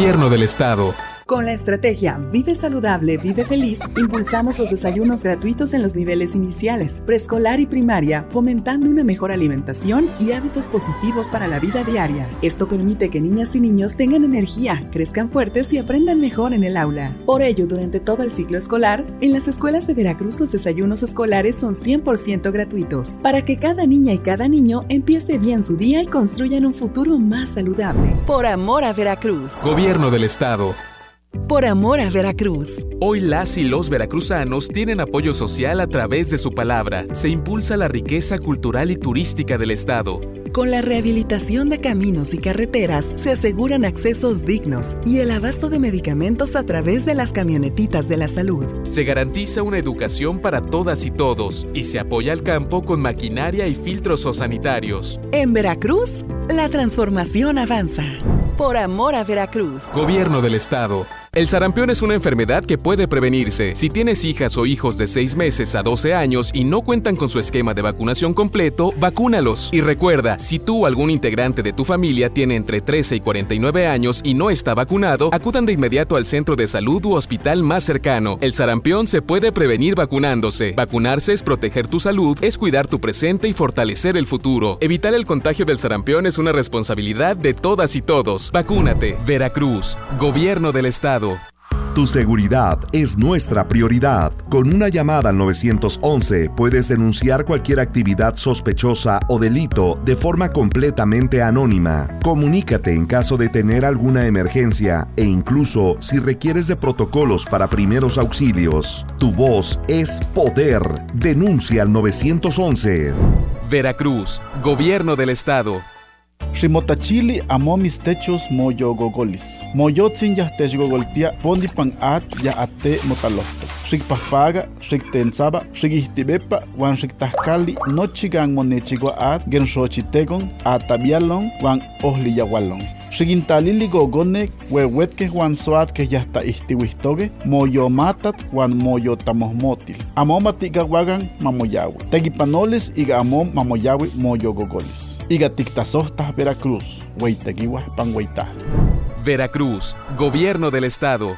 Gobierno del Estado. Con la estrategia Vive Saludable, Vive Feliz, impulsamos los desayunos gratuitos en los niveles iniciales, preescolar y primaria, fomentando una mejor alimentación y hábitos positivos para la vida diaria. Esto permite que niñas y niños tengan energía, crezcan fuertes y aprendan mejor en el aula. Por ello, durante todo el ciclo escolar, en las escuelas de Veracruz los desayunos escolares son 100% gratuitos, para que cada niña y cada niño empiece bien su día y construyan un futuro más saludable. Por amor a Veracruz. Gobierno del Estado. Por amor a Veracruz. Hoy las y los veracruzanos tienen apoyo social a través de su palabra. Se impulsa la riqueza cultural y turística del Estado. Con la rehabilitación de caminos y carreteras, se aseguran accesos dignos y el abasto de medicamentos a través de las camionetitas de la salud. Se garantiza una educación para todas y todos y se apoya al campo con maquinaria y filtros sanitarios. En Veracruz, la transformación avanza. Por amor a Veracruz. Gobierno del Estado. El sarampión es una enfermedad que puede prevenirse. Si tienes hijas o hijos de 6 meses a 12 años y no cuentan con su esquema de vacunación completo, vacúnalos. Y recuerda, si tú o algún integrante de tu familia tiene entre 13 y 49 años y no está vacunado, acudan de inmediato al centro de salud u hospital más cercano. El sarampión se puede prevenir vacunándose. Vacunarse es proteger tu salud, es cuidar tu presente y fortalecer el futuro. Evitar el contagio del sarampión es una responsabilidad de todas y todos. Vacúnate. Veracruz. Gobierno del Estado. Tu seguridad es nuestra prioridad. Con una llamada al 911 puedes denunciar cualquier actividad sospechosa o delito de forma completamente anónima. Comunícate en caso de tener alguna emergencia e incluso si requieres de protocolos para primeros auxilios. Tu voz es poder. Denuncia al 911. Veracruz, Gobierno del Estado. Ximotachili amo mis techos moyo gogolis. Moyotzin ya techgogoltia pondi pan at ya ate motalofto. Xikpafaga, xiktensaba, xikihtibepa, wan xiktahkali nochigan monechigua at gen xochitegon atabialon wan ohliyahualon. Xikintalili gogone huehuetke wan soat que ya está istiwistoge moyo matat wan moyo tamohmotil. Amo matigawagan mamoyawi. Tegipanoles iga amo mamoyawi moyo gogolis. Iga tictasohtas Veracruz, hueiteguihuas panhueitah. Veracruz, Gobierno del Estado.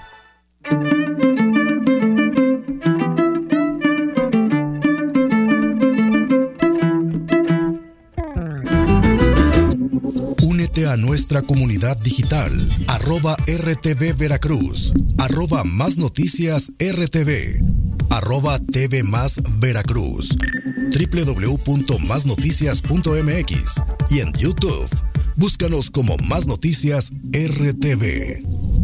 Únete a nuestra comunidad digital, @RTV Veracruz, @Más Noticias RTV, @TV Más Veracruz, www.masnoticias.mx y en YouTube. Búscanos como Más Noticias RTV.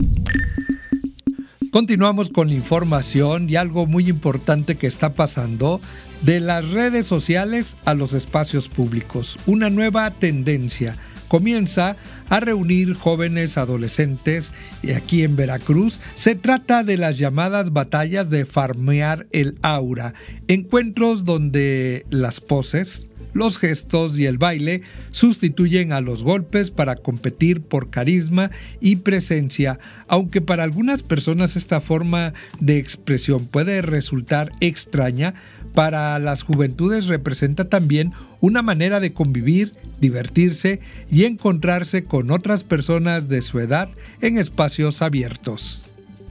Continuamos con la información y algo muy importante que está pasando de las redes sociales a los espacios públicos. Una nueva tendencia comienza a reunir jóvenes adolescentes y aquí en Veracruz se trata de las llamadas batallas de farmear el aura, encuentros donde las poses, los gestos y el baile sustituyen a los golpes para competir por carisma y presencia, aunque para algunas personas esta forma de expresión puede resultar extraña. Para las juventudes representa también una manera de convivir, divertirse y encontrarse con otras personas de su edad en espacios abiertos.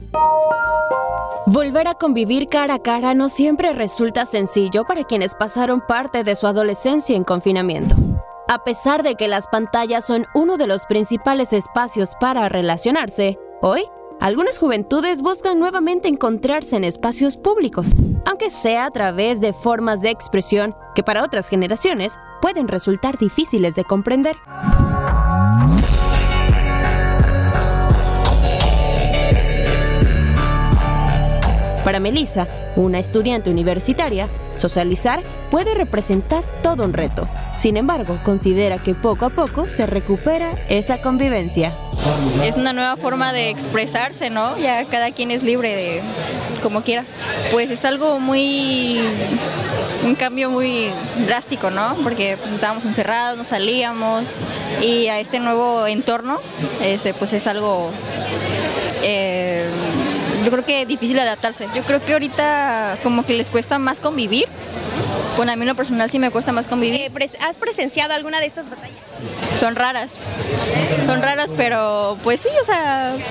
Volver a convivir cara a cara no siempre resulta sencillo para quienes pasaron parte de su adolescencia en confinamiento. A pesar de que las pantallas son uno de los principales espacios para relacionarse, hoy algunas juventudes buscan nuevamente encontrarse en espacios públicos, aunque sea a través de formas de expresión que para otras generaciones pueden resultar difíciles de comprender. Para Melissa, una estudiante universitaria, socializar puede representar todo un reto. Sin embargo, considera que poco a poco se recupera esa convivencia. Es una nueva forma de expresarse, ¿no? Ya cada quien es libre de como quiera. Pues es algo un cambio muy drástico, ¿no? Porque pues estábamos encerrados, no salíamos y a este nuevo entorno, pues es algo yo creo que difícil adaptarse. Yo creo que ahorita como que les cuesta más convivir. Bueno, a mí en lo personal sí me cuesta más convivir. ¿Has presenciado alguna de estas batallas? Son raras, pero pues sí, o sea,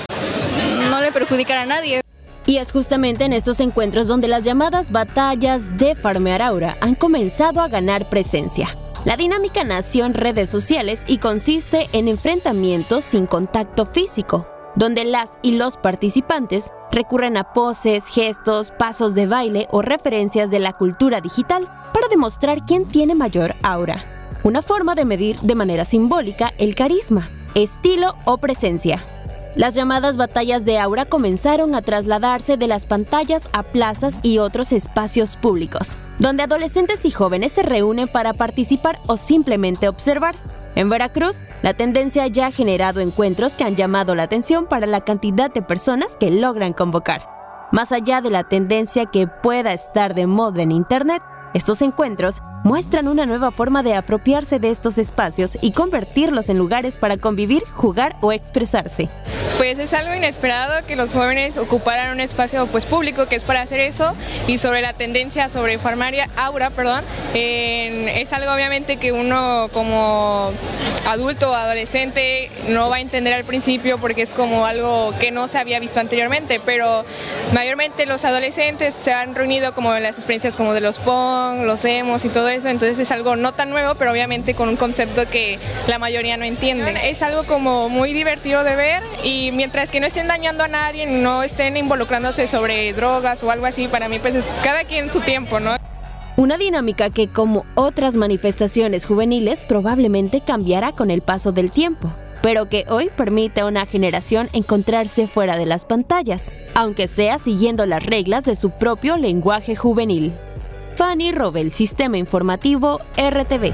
no le perjudicara a nadie. Y es justamente en estos encuentros donde las llamadas batallas de farmear aura han comenzado a ganar presencia. La dinámica nació en redes sociales y consiste en enfrentamientos sin contacto físico, donde las y los participantes recurren a poses, gestos, pasos de baile o referencias de la cultura digital para demostrar quién tiene mayor aura. Una forma de medir de manera simbólica el carisma, estilo o presencia. Las llamadas batallas de aura comenzaron a trasladarse de las pantallas a plazas y otros espacios públicos, donde adolescentes y jóvenes se reúnen para participar o simplemente observar. En Veracruz, la tendencia ya ha generado encuentros que han llamado la atención para la cantidad de personas que logran convocar. Más allá de la tendencia que pueda estar de moda en Internet, estos encuentros muestran una nueva forma de apropiarse de estos espacios y convertirlos en lugares para convivir, jugar o expresarse. Pues es algo inesperado que los jóvenes ocuparan un espacio público que es para hacer eso, y sobre la tendencia sobre farmear aura, es algo obviamente que uno como adulto o adolescente no va a entender al principio porque es como algo que no se había visto anteriormente, pero mayormente los adolescentes se han reunido como en las experiencias como de los punk, los emos y todo eso, entonces es algo no tan nuevo, pero obviamente con un concepto que la mayoría no entienden. Es algo como muy divertido de ver, y mientras que no estén dañando a nadie, no estén involucrándose sobre drogas o algo así, para mí pues es cada quien su tiempo, ¿no? Una dinámica que, como otras manifestaciones juveniles, probablemente cambiará con el paso del tiempo, pero que hoy permite a una generación encontrarse fuera de las pantallas, aunque sea siguiendo las reglas de su propio lenguaje juvenil. Fanny Robel, Sistema Informativo RTV.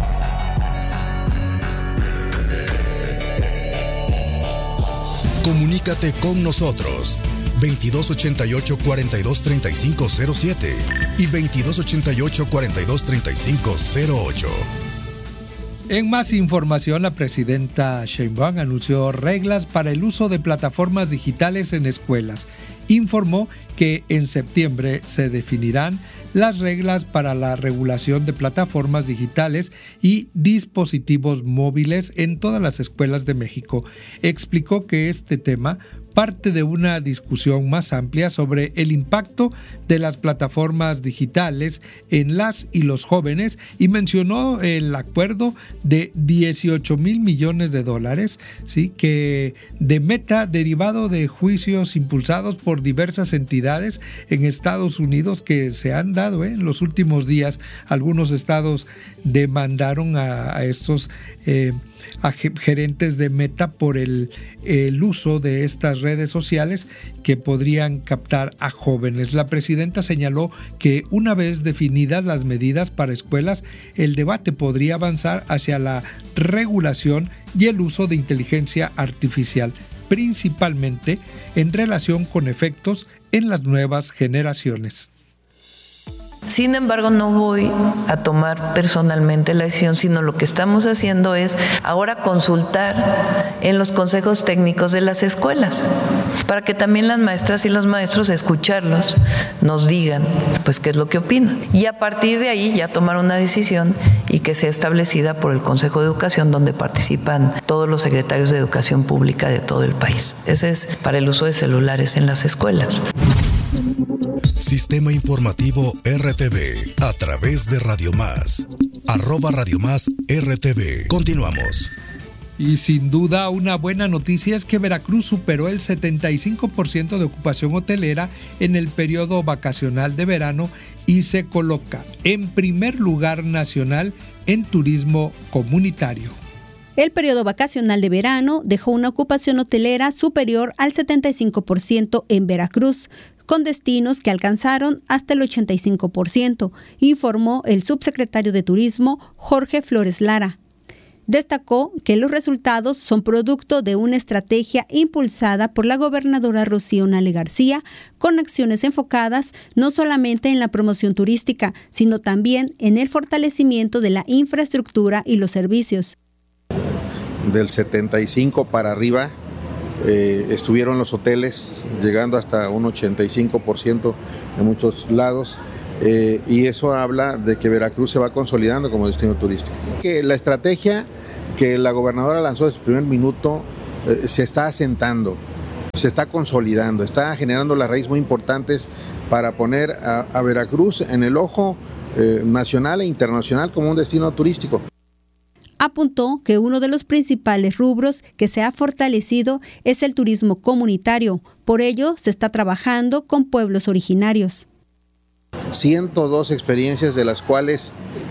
Comunícate con nosotros 2288-423507 y 2288-423508. En más información, la presidenta Sheinbaum anunció reglas para el uso de plataformas digitales en escuelas. Informó que en septiembre se definirán las reglas para la regulación de plataformas digitales y dispositivos móviles en todas las escuelas de México. Explicó que este tema parte de una discusión más amplia sobre el impacto de las plataformas digitales en las y los jóvenes, y mencionó el acuerdo de $18 mil millones, ¿sí?, que de Meta, derivado de juicios impulsados por diversas entidades en Estados Unidos que se han dado en los últimos días. Algunos estados demandaron a estos gerentes de Meta por el uso de estas redes sociales que podrían captar a jóvenes. La presidenta señaló que una vez definidas las medidas para escuelas, el debate podría avanzar hacia la regulación y el uso de inteligencia artificial, principalmente en relación con efectos en las nuevas generaciones. Sin embargo, no voy a tomar personalmente la decisión, sino lo que estamos haciendo es ahora consultar en los consejos técnicos de las escuelas, para que también las maestras y los maestros, escucharlos, nos digan pues qué es lo que opinan. Y a partir de ahí ya tomar una decisión y que sea establecida por el Consejo de Educación, donde participan todos los secretarios de Educación Pública de todo el país. Ese es para el uso de celulares en las escuelas. Sistema Informativo RTV a través de Radio Más. @Radio Más RTV. Continuamos. Y sin duda una buena noticia es que Veracruz superó el 75% de ocupación hotelera en el periodo vacacional de verano y se coloca en primer lugar nacional en turismo comunitario. El periodo vacacional de verano dejó una ocupación hotelera superior al 75% en Veracruz, con destinos que alcanzaron hasta el 85%, informó el subsecretario de Turismo, Jorge Flores Lara. Destacó que los resultados son producto de una estrategia impulsada por la gobernadora Rocío Nale García, con acciones enfocadas no solamente en la promoción turística, sino también en el fortalecimiento de la infraestructura y los servicios. Del 75 para arriba estuvieron los hoteles, llegando hasta un 85% en muchos lados, y eso habla de que Veracruz se va consolidando como destino turístico. Que la estrategia que la gobernadora lanzó desde el primer minuto se está asentando. se está consolidando, está generando las raíces muy importantes para poner a Veracruz en el ojo nacional e internacional como un destino turístico. Apuntó que uno de los principales rubros que se ha fortalecido es el turismo comunitario. Por ello, se está trabajando con pueblos originarios. 102 experiencias, de las cuales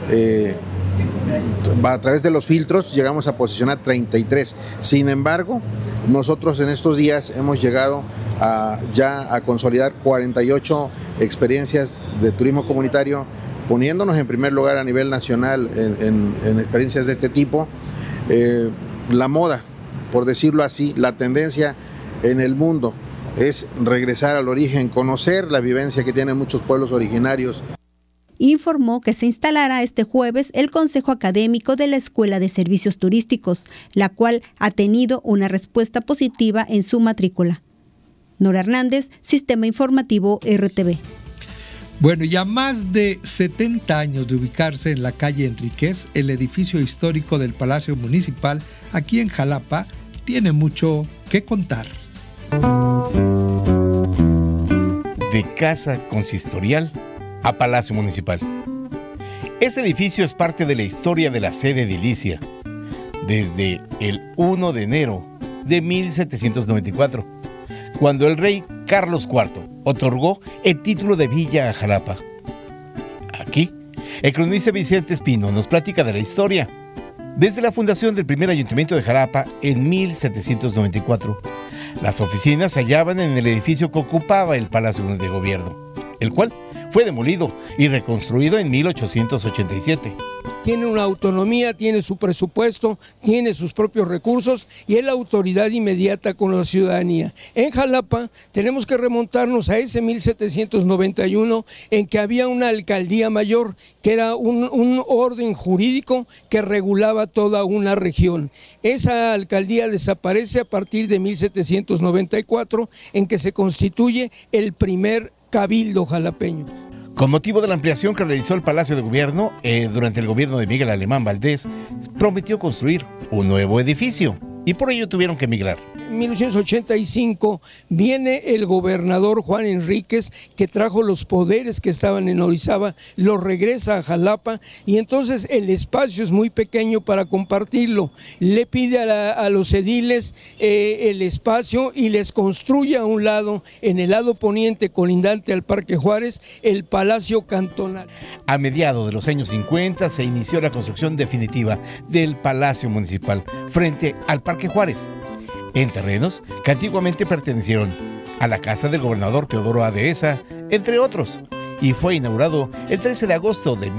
a través de los filtros llegamos a posicionar 33. Sin embargo, nosotros en estos días hemos llegado ya a consolidar 48 experiencias de turismo comunitario, poniéndonos en primer lugar a nivel nacional en experiencias de este tipo. La moda, por decirlo así, la tendencia en el mundo es regresar al origen, conocer la vivencia que tienen muchos pueblos originarios. Informó que se instalará este jueves el Consejo Académico de la Escuela de Servicios Turísticos, la cual ha tenido una respuesta positiva en su matrícula. Nora Hernández, Sistema Informativo RTV. Bueno, ya más de 70 años de ubicarse en la calle Enríquez, el edificio histórico del Palacio Municipal, aquí en Jalapa, tiene mucho que contar. De casa consistorial a Palacio Municipal. Este edificio es parte de la historia de la sede edilicia, desde el 1 de enero de 1794, cuando el rey Carlos IV otorgó el título de villa a Jalapa. Aquí, el cronista Vicente Espino nos platica de la historia. Desde la fundación del primer ayuntamiento de Jalapa en 1794, las oficinas se hallaban en el edificio que ocupaba el Palacio de Gobierno, el cual fue demolido y reconstruido en 1887. Tiene una autonomía, tiene su presupuesto, tiene sus propios recursos y es la autoridad inmediata con la ciudadanía. En Jalapa tenemos que remontarnos a ese 1791 en que había una alcaldía mayor, que era un orden jurídico que regulaba toda una región. Esa alcaldía desaparece a partir de 1794, en que se constituye el primer cabildo jalapeño. Con motivo de la ampliación que realizó el Palacio de Gobierno, durante el gobierno de Miguel Alemán Valdés, prometió construir un nuevo edificio y por ello tuvieron que emigrar. En 1885 viene el gobernador Juan Enríquez, que trajo los poderes que estaban en Orizaba, los regresa a Jalapa y entonces el espacio es muy pequeño para compartirlo. Le pide a los ediles el espacio y les construye a un lado, en el lado poniente colindante al Parque Juárez, el Palacio Cantonal. A mediados de los años 50 se inició la construcción definitiva del Palacio Municipal frente al Parque Juárez, en terrenos que antiguamente pertenecieron a la casa del gobernador Teodoro A. Dehesa, entre otros, y fue inaugurado el 13 de agosto de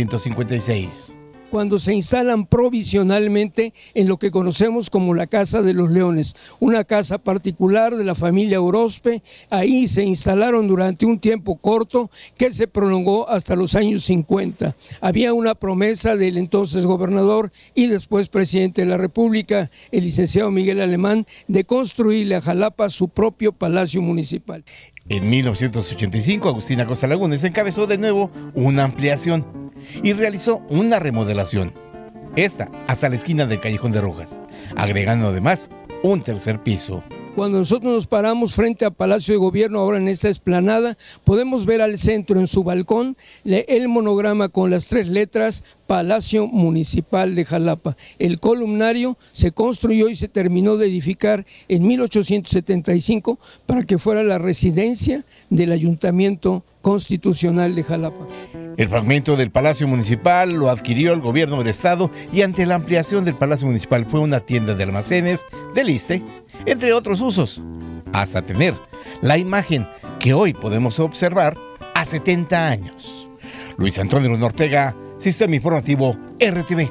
1956. Cuando se instalan provisionalmente en lo que conocemos como la Casa de los Leones, una casa particular de la familia Orozpe. Ahí se instalaron durante un tiempo corto que se prolongó hasta los años 50. Había una promesa del entonces gobernador y después presidente de la República, el licenciado Miguel Alemán, de construirle a Jalapa su propio Palacio Municipal. En 1985, Agustín Acosta Lagunes encabezó de nuevo una ampliación y realizó una remodelación, esta hasta la esquina del Callejón de Rojas, agregando además un tercer piso. Cuando nosotros nos paramos frente al Palacio de Gobierno, ahora en esta explanada, podemos ver al centro, en su balcón, el monograma con las 3 letras Palacio Municipal de Jalapa. El columnario se construyó y se terminó de edificar en 1875 para que fuera la residencia del Ayuntamiento Constitucional de Jalapa. El fragmento del Palacio Municipal lo adquirió el gobierno del estado y ante la ampliación del Palacio Municipal fue una tienda de almacenes, del ISSSTE, entre otros usos, hasta tener la imagen que hoy podemos observar a 70 años. Luis Antonio Luna Ortega, Sistema Informativo RTV.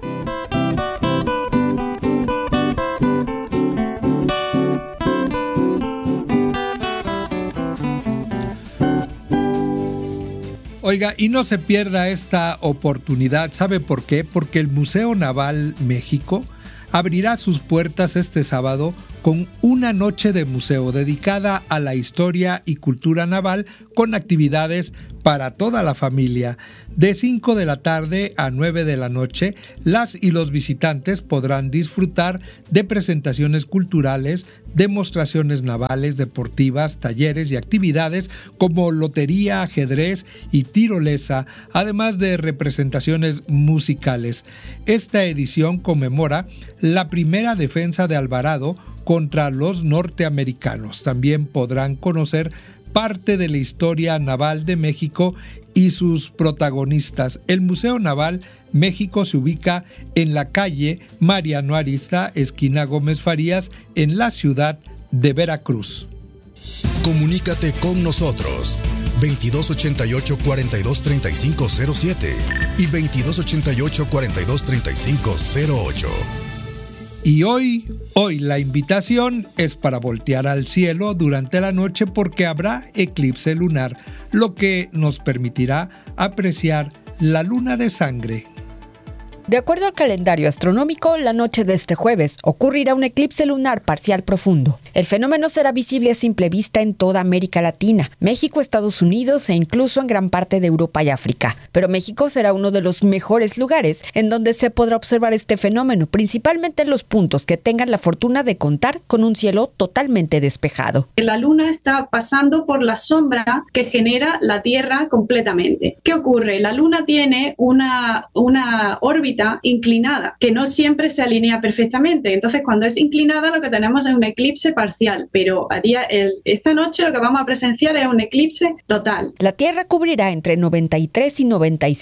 Oiga, y no se pierda esta oportunidad. ¿Sabe por qué? Porque el Museo Naval México abrirá sus puertas este sábado con una noche de museo dedicada a la historia y cultura naval con actividades para toda la familia. De 5 de la tarde a 9 de la noche, las y los visitantes podrán disfrutar de presentaciones culturales, demostraciones navales, deportivas, talleres y actividades como lotería, ajedrez y tirolesa, además de representaciones musicales. Esta edición conmemora la primera defensa de Alvarado contra los norteamericanos. También podrán conocer parte de la historia naval de México y sus protagonistas. El Museo Naval México se ubica en la calle Mariano Arista, esquina Gómez Farías, en la ciudad de Veracruz. Comunícate con nosotros 2288-423507 y 2288-423508. Y hoy la invitación es para voltear al cielo durante la noche porque habrá eclipse lunar, lo que nos permitirá apreciar la luna de sangre. De acuerdo al calendario astronómico, la noche de este jueves ocurrirá un eclipse lunar parcial profundo. El fenómeno será visible a simple vista en toda América Latina, México, Estados Unidos e incluso en gran parte de Europa y África. Pero México será uno de los mejores lugares en donde se podrá observar este fenómeno, principalmente en los puntos que tengan la fortuna de contar con un cielo totalmente despejado. La luna está pasando por la sombra que genera la Tierra completamente. ¿Qué ocurre? La luna tiene una órbita inclinada, que no siempre se alinea perfectamente. Entonces, cuando es inclinada, lo que tenemos es un eclipse parcial, pero esta noche lo que vamos a presenciar es un eclipse total. La Tierra cubrirá entre 93 y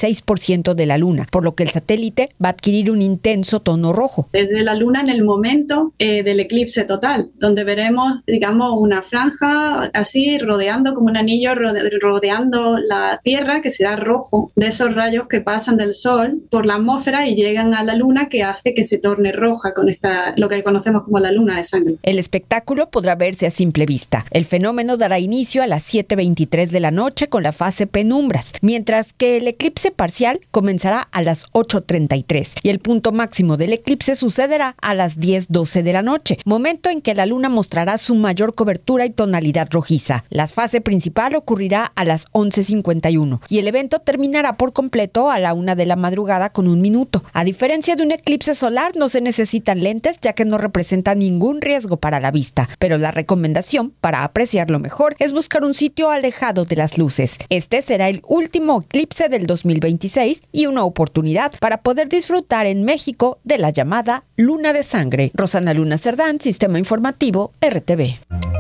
96% de la luna, por lo que el satélite va a adquirir un intenso tono rojo. Desde la luna en el momento del eclipse total, donde veremos, digamos, una franja así rodeando como un anillo, rodeando la Tierra, que será rojo, de esos rayos que pasan del Sol por la atmósfera y llegan a la luna, que hace que se torne roja con lo que conocemos como la luna de sangre. El espectáculo podrá verse a simple vista. El fenómeno dará inicio a las 7:23 de la noche con la fase penumbras, mientras que el eclipse parcial comenzará a las 8:33 y el punto máximo del eclipse sucederá a las 10:12 de la noche, momento en que la luna mostrará su mayor cobertura y tonalidad rojiza. La fase principal ocurrirá a las 11:51 y el evento terminará por completo a la 1 de la madrugada con un minuto. A diferencia de un eclipse solar, no se necesitan lentes ya que no representa ningún riesgo para la vista, pero la recomendación para apreciarlo mejor es buscar un sitio alejado de las luces. Este será el último eclipse del 2026 y una oportunidad para poder disfrutar en México de la llamada luna de sangre. Rosana Luna Cerdán, Sistema Informativo, RTV.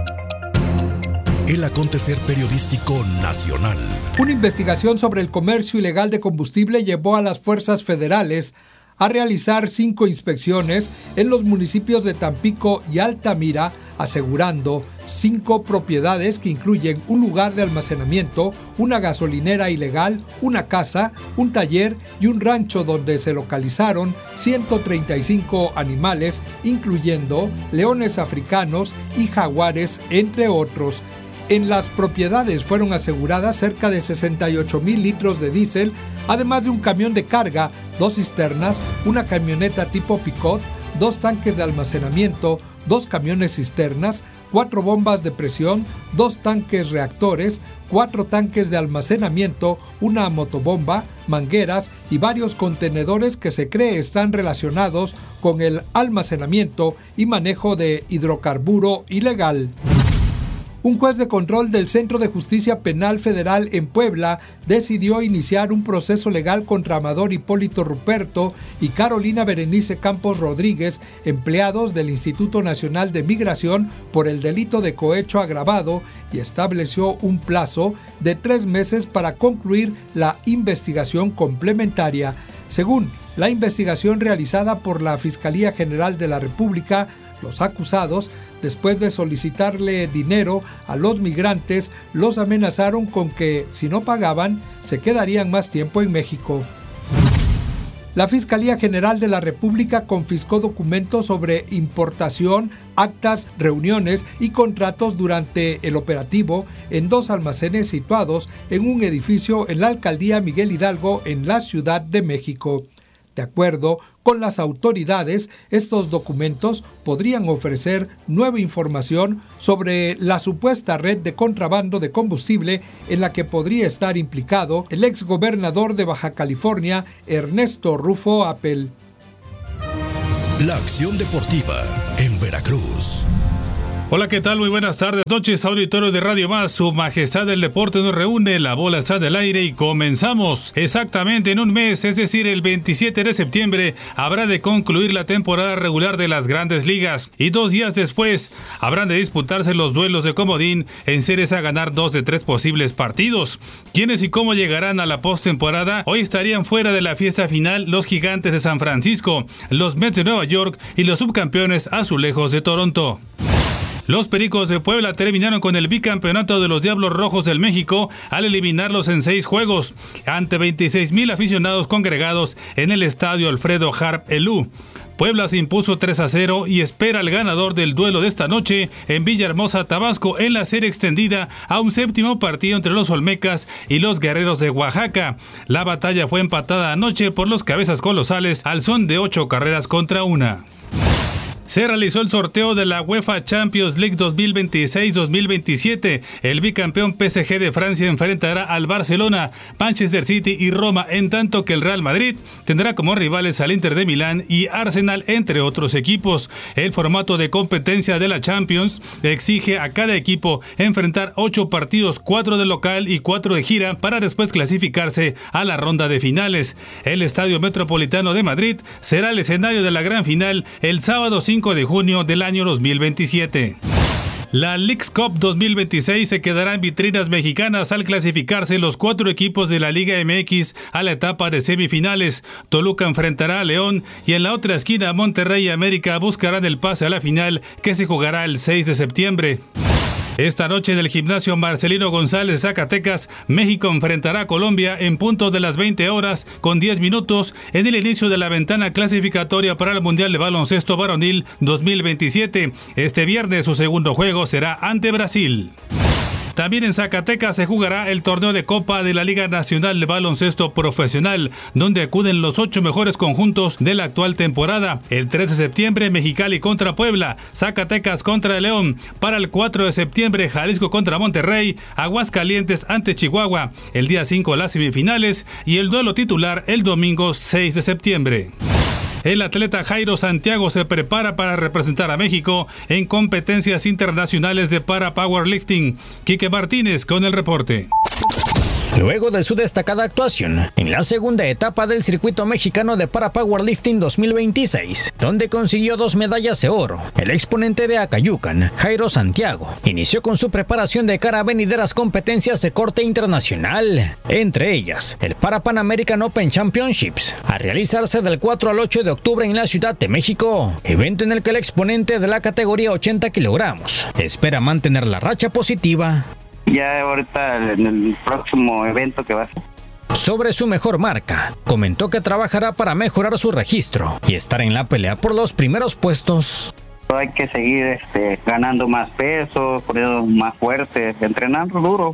El acontecer periodístico nacional. Una investigación sobre el comercio ilegal de combustible llevó a las fuerzas federales a realizar 5 inspecciones en los municipios de Tampico y Altamira, asegurando 5 propiedades que incluyen un lugar de almacenamiento, una gasolinera ilegal, una casa, un taller y un rancho donde se localizaron 135 animales, incluyendo leones africanos y jaguares, entre otros. En las propiedades fueron aseguradas cerca de 68,000 litros de diésel, además de un camión de carga, 2 cisternas, una camioneta tipo Picot, 2 tanques de almacenamiento, 2 camiones cisternas, 4 bombas de presión, 2 tanques reactores, 4 tanques de almacenamiento, una motobomba, mangueras y varios contenedores que se cree están relacionados con el almacenamiento y manejo de hidrocarburo ilegal. Un juez de control del Centro de Justicia Penal Federal en Puebla decidió iniciar un proceso legal contra Amador Hipólito Ruperto y Carolina Berenice Campos Rodríguez, empleados del Instituto Nacional de Migración, por el delito de cohecho agravado, y estableció un plazo de 3 meses para concluir la investigación complementaria. Según la investigación realizada por la Fiscalía General de la República, los acusados, después de solicitarle dinero a los migrantes, los amenazaron con que, si no pagaban, se quedarían más tiempo en México. La Fiscalía General de la República confiscó documentos sobre importación, actas, reuniones y contratos durante el operativo en 2 almacenes situados en un edificio en la alcaldía Miguel Hidalgo, en la Ciudad de México. De acuerdo con las autoridades, estos documentos podrían ofrecer nueva información sobre la supuesta red de contrabando de combustible en la que podría estar implicado el exgobernador de Baja California, Ernesto Rufo Appel. La acción deportiva en Veracruz. Hola, ¿qué tal? Muy buenas tardes, noches, auditorio de Radio Más. Su Majestad del Deporte nos reúne, la bola está en el aire y comenzamos. Exactamente en un mes, es decir, el 27 de septiembre, habrá de concluir la temporada regular de las Grandes Ligas. Y 2 días después, habrán de disputarse los duelos de comodín en series a ganar 2 de 3 posibles partidos. ¿Quiénes y cómo llegarán a la postemporada? Hoy estarían fuera de la fiesta final los Gigantes de San Francisco, los Mets de Nueva York y los subcampeones Azulejos de Toronto. Los Pericos de Puebla terminaron con el bicampeonato de los Diablos Rojos del México al eliminarlos en 6 juegos, ante 26,000 aficionados congregados en el estadio Alfredo Harp Elú. Puebla se impuso 3-0 y espera al ganador del duelo de esta noche en Villahermosa, Tabasco, en la serie extendida a un 7º partido entre los Olmecas y los Guerreros de Oaxaca. La batalla fue empatada anoche por los Cabezas Colosales al son de 8 carreras contra 1. Se realizó el sorteo de la UEFA Champions League 2026-2027. El bicampeón PSG de Francia enfrentará al Barcelona, Manchester City y Roma, en tanto que el Real Madrid tendrá como rivales al Inter de Milán y Arsenal, entre otros equipos. El formato de competencia de la Champions exige a cada equipo enfrentar 8 partidos, 4 de local y 4 de gira, para después clasificarse a la ronda de finales. El Estadio Metropolitano de Madrid será el escenario de la gran final el sábado 5 de junio del año 2027. La Leagues Cup 2026 se quedará en vitrinas mexicanas al clasificarse los 4 equipos de la Liga MX a la etapa de semifinales. Toluca enfrentará a León y en la otra esquina Monterrey y América buscarán el pase a la final, que se jugará el 6 de septiembre. Esta noche en el gimnasio Marcelino González, Zacatecas, México enfrentará a Colombia en punto de las 20 horas con 10 minutos en el inicio de la ventana clasificatoria para el Mundial de Baloncesto Varonil 2027. Este viernes su segundo juego será ante Brasil. También en Zacatecas se jugará el torneo de Copa de la Liga Nacional de Baloncesto Profesional, donde acuden los 8 mejores conjuntos de la actual temporada. El 3 de septiembre, Mexicali contra Puebla, Zacatecas contra León. Para el 4 de septiembre, Jalisco contra Monterrey, Aguascalientes ante Chihuahua. El día 5, las semifinales y el duelo titular el domingo 6 de septiembre. El atleta Jairo Santiago se prepara para representar a México en competencias internacionales de para powerlifting. Quique Martínez con el reporte. Luego de su destacada actuación en la segunda etapa del circuito mexicano de para powerlifting 2026, donde consiguió 2 medallas de oro, el exponente de Acayucan, Jairo Santiago, inició con su preparación de cara a venideras competencias de corte internacional, entre ellas el Para Pan American Open Championships, a realizarse del 4 al 8 de octubre en la Ciudad de México, evento en el que el exponente de la categoría 80 kilogramos espera mantener la racha positiva. Ya ahorita en el próximo evento que va a ser. Sobre su mejor marca, comentó que trabajará para mejorar su registro y estar en la pelea por los primeros puestos. Hay que seguir ganando más peso, poniendo más fuerte, entrenando duro,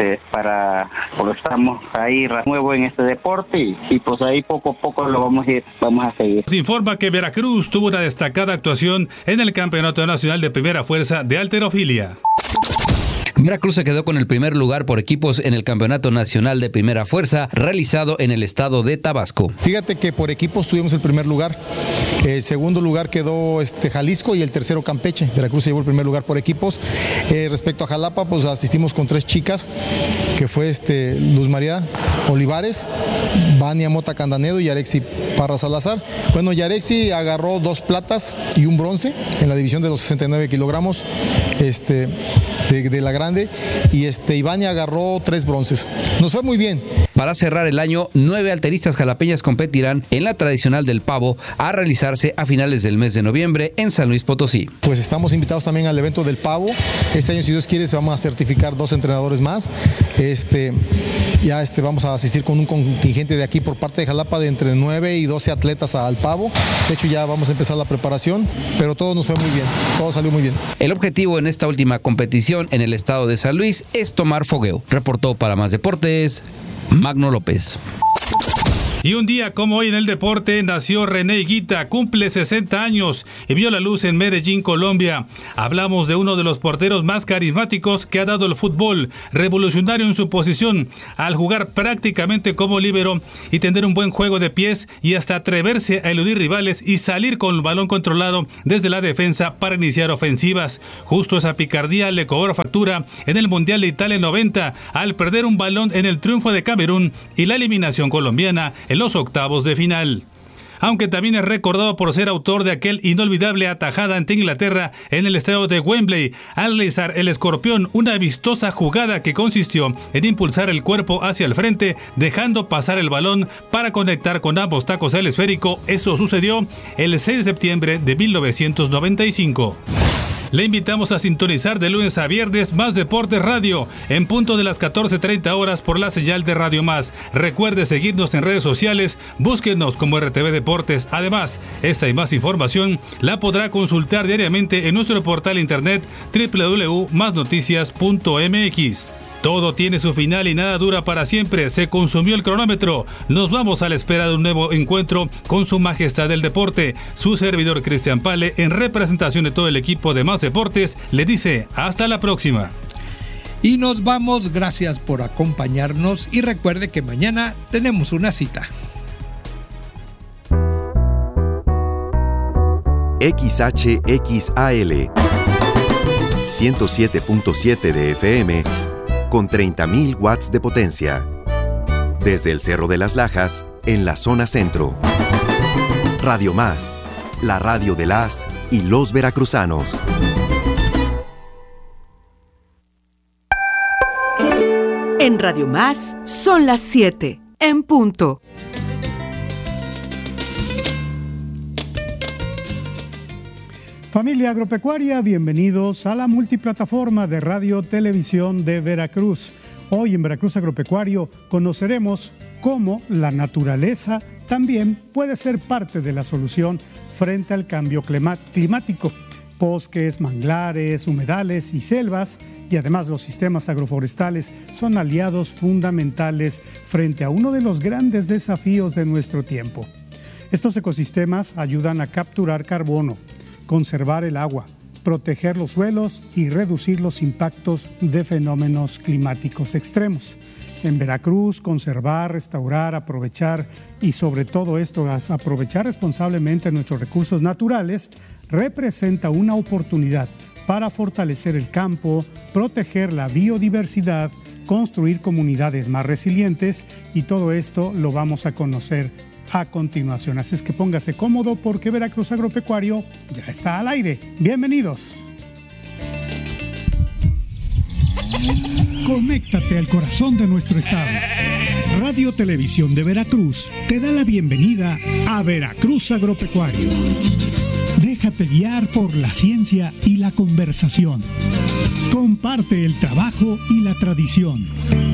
porque estamos ahí nuevo en este deporte y pues ahí poco a poco lo vamos a seguir. Se informa que Veracruz tuvo una destacada actuación en el Campeonato Nacional de Primera Fuerza de Halterofilia. Veracruz se quedó con el primer lugar por equipos en el Campeonato Nacional de Primera Fuerza realizado en el estado de Tabasco. Fíjate que por equipos tuvimos el primer lugar. El segundo lugar quedó Jalisco y el tercero Campeche. Veracruz se llevó el primer lugar por equipos. Respecto a Jalapa, pues asistimos con 3 chicas, que fue Luz María Olivares, Vania Mota Candanedo y Yarexi Parra Salazar. Bueno, Yarexi agarró 2 platas y un bronce en la división de los 69 kilogramos de la grande, y Ivania agarró 3 bronces. Nos fue muy bien. Para cerrar el año, 9 halteristas jalapeñas competirán en la tradicional del pavo, a realizarse a finales del mes de noviembre en San Luis Potosí. Pues estamos invitados también al evento del pavo. Este año, si Dios quiere, se vamos a certificar 2 entrenadores más. Vamos a asistir con un contingente de aquí por parte de Jalapa de entre 9 y 12 atletas al pavo. De hecho, ya vamos a empezar la preparación, pero todo nos fue muy bien, todo salió muy bien. El objetivo en esta última competición en el estado de San Luis es tomar fogueo. Reportó para Más Deportes, Magno López. Y un día como hoy en el deporte nació René Higuita, cumple 60 años y vio la luz en Medellín, Colombia. Hablamos de uno de los porteros más carismáticos que ha dado el fútbol, revolucionario en su posición, al jugar prácticamente como líbero y tener un buen juego de pies y hasta atreverse a eludir rivales y salir con el balón controlado desde la defensa para iniciar ofensivas. Justo esa picardía le cobró factura en el Mundial de Italia 90 al perder un balón en el triunfo de Camerún y la eliminación colombiana en los octavos de final. Aunque también es recordado por ser autor de aquel inolvidable atajada ante Inglaterra en el estadio de Wembley, al realizar el escorpión, una vistosa jugada que consistió en impulsar el cuerpo hacia el frente, dejando pasar el balón para conectar con ambos tacos al esférico. Eso sucedió el 6 de septiembre de 1995. Le invitamos a sintonizar de lunes a viernes Más Deportes Radio en punto de las 14:30 horas por la señal de Radio Más. Recuerde seguirnos en redes sociales, búsquenos como RTV Deportes. Además, esta y más información la podrá consultar diariamente en nuestro portal internet www.masnoticias.mx. Todo tiene su final y nada dura para siempre. Se consumió el cronómetro. Nos vamos a la espera de un nuevo encuentro con Su Majestad del Deporte. Su servidor Cristian Pale, en representación de todo el equipo de Más Deportes, le dice hasta la próxima. Y nos vamos, gracias por acompañarnos y recuerde que mañana tenemos una cita. XHXAL 107.7 de FM con 30.000 watts de potencia. Desde el Cerro de las Lajas, en la zona centro. Radio Más, la radio de las y los veracruzanos. En Radio Más son las 7, en punto. Familia agropecuaria, bienvenidos a la multiplataforma de Radio Televisión de Veracruz. Hoy en Veracruz Agropecuario conoceremos cómo la naturaleza también puede ser parte de la solución frente al cambio climático. Bosques, manglares, humedales y selvas, y además los sistemas agroforestales son aliados fundamentales frente a uno de los grandes desafíos de nuestro tiempo. Estos ecosistemas ayudan a capturar carbono, conservar el agua, proteger los suelos y reducir los impactos de fenómenos climáticos extremos. En Veracruz, conservar, restaurar, aprovechar y sobre todo esto, aprovechar responsablemente nuestros recursos naturales representa una oportunidad para fortalecer el campo, proteger la biodiversidad, construir comunidades más resilientes y todo esto lo vamos a conocer a continuación. Así es que póngase cómodo porque Veracruz Agropecuario ya está al aire. Bienvenidos. Conéctate al corazón de nuestro estado. Radio Televisión de Veracruz te da la bienvenida a Veracruz Agropecuario. Déjate guiar por la ciencia y la conversación. Comparte el trabajo y la tradición.